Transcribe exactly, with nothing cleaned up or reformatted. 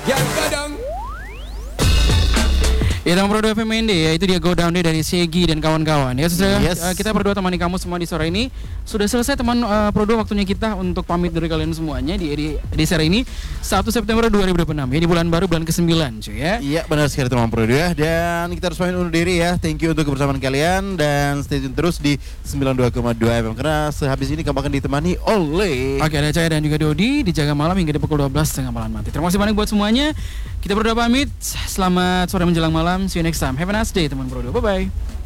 Yang kadang Ya teman Pro dua F M N D ya, itu dia Go Down Day dari Segi dan kawan-kawan. Ya sudah, Yes. uh, kita berdua temani kamu semua di sore ini. Sudah selesai teman uh, Pro dua, waktunya kita untuk pamit dari kalian semuanya di di, di seri ini satu September dua ribu dua puluh enam ya, di bulan baru, bulan kesembilan cuy ya. Iya benar sekali teman Pro dua, dan kita harus pamit undur diri ya. Thank you untuk kebersamaan kalian dan stay tune terus di sembilan puluh dua koma dua F M karena sehabis ini kamu akan ditemani oleh Oke, ada saya dan juga Dodi dijaga malam hingga di pukul dua belas setengah malam nanti. Terima kasih banyak buat semuanya. Kita berdua pamit. Selamat sore menjelang malam. See you next time. Have a nice day teman Pro dua. Bye bye.